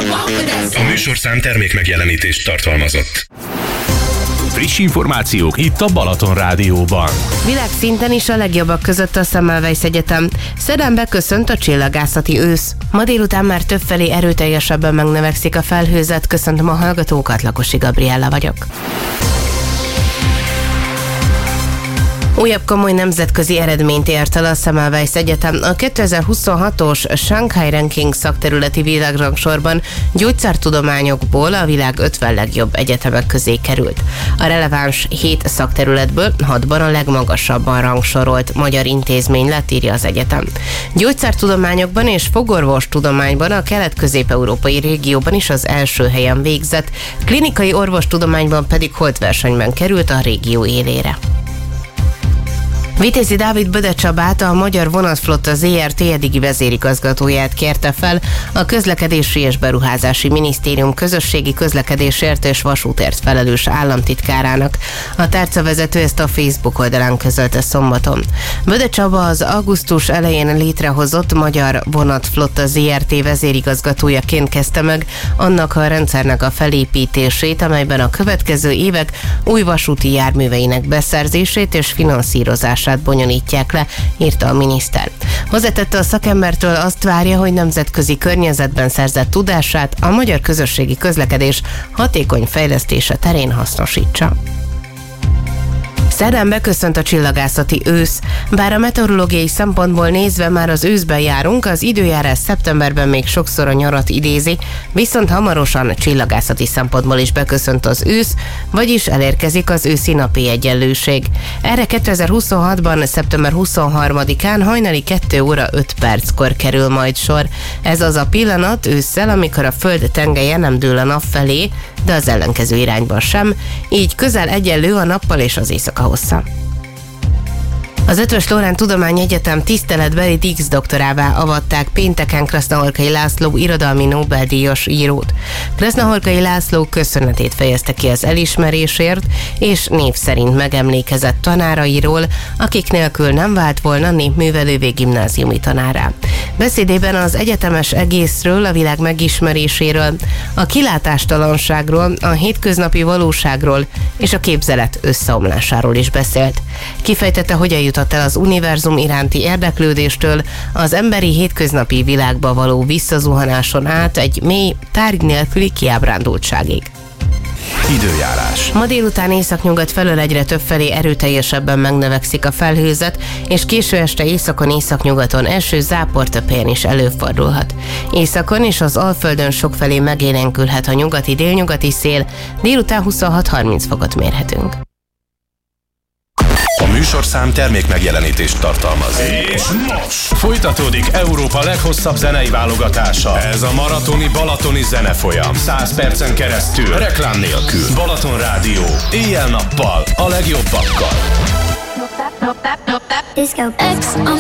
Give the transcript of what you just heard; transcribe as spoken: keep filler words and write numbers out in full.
A műsorszám termék megjelenítést tartalmazott. Friss információk itt a Balaton Rádióban. Világszinten is a legjobbak között a Semmelweis Egyetem. Szerdán beköszönt a csillagászati ősz. Ma délután már többfelé erőteljesebben megnövekszik a felhőzet. Köszöntöm a hallgatókat, Lakosi Gabriella vagyok. Újabb komoly nemzetközi eredményt ért el a Semmelweis Egyetem. A kétezer-huszonhatos Shanghai Ranking szakterületi világrangsorban gyógyszertudományokból a világ ötven legjobb egyetemek közé került. A releváns hét szakterületből hatban a legmagasabban rangsorolt magyar intézmény lett, írja az egyetem. Gyógyszertudományokban és fogorvostudományban a kelet-közép-európai régióban is az első helyen végzett, klinikai orvostudományban pedig holtversenyben került a régió élére. Vitézi Dávid Böde Csabát, a Magyar Vonatflotta zé er té eddigi vezérigazgatóját kérte fel a Közlekedési és Beruházási Minisztérium közösségi közlekedésért és vasútért felelős államtitkárának. A tárcavezető ezt a Facebook oldalán közölte szombaton. Böde Csaba az augusztus elején létrehozott Magyar Vonatflotta zé er té vezérigazgatójaként kezdte meg annak a rendszernek a felépítését, amelyben a következő évek új vasúti járműveinek beszerzését és finanszírozását bonyolítják le, írta a miniszter. Hozzátette, a szakembertől azt várja, hogy nemzetközi környezetben szerzett tudását a magyar közösségi közlekedés hatékony fejlesztése terén hasznosítsa. Szerdán beköszönt a csillagászati ősz. Bár a meteorológiai szempontból nézve már az őszben járunk, az időjárás szeptemberben még sokszor a nyarat idézi, viszont hamarosan csillagászati szempontból is beköszönt az ősz, vagyis elérkezik az őszi napi egyenlőség. Erre kétezer-huszonhatban, szeptember huszonharmadikán hajnali kettő óra öt perckor kerül majd sor. Ez az a pillanat ősszel, amikor a Föld tengelye nem dől a nap felé, de az ellenkező irányban sem, így közel egyenlő a nappal és az éjszaka hossza. Az Eötvös Loránd Tudományegyetem tiszteletbeli díszdoktorává avatták pénteken Krasznahorkai László irodalmi Nobel-díjas írót. Krasznahorkai László köszönetét fejezte ki az elismerésért, és név szerint megemlékezett tanárairól, akik nélkül nem vált volna népművelővé gimnáziumi tanárá. Beszédében az egyetemes egészről, a világ megismeréséről, a kilátástalanságról, a hétköznapi valóságról és a képzelet összeomlásáról is beszélt. Kifejtette, hogyan jutott el az univerzum iránti érdeklődéstől az emberi hétköznapi világba való visszazuhanáson át egy mély, tárgy nélküli kiábrándultságig. Időjárás. Ma délután északnyugat felől egyre többfelé erőteljesebben megnövekszik a felhőzet, és késő este északon északnyugaton eső, zápor több helyen is előfordulhat. Északon és az Alföldön sokfelé megélénkülhet a nyugati délnyugati szél, délután huszonhat-harminc fokot mérhetünk. A műsorszám termék megjelenítést tartalmaz. És most folytatódik Európa leghosszabb zenei válogatása. Ez a maratoni balatoni zenefolyam. száz percen keresztül, reklám nélkül. Balaton Rádió. Éjjel-nappal a legjobbakkal. Disco. X on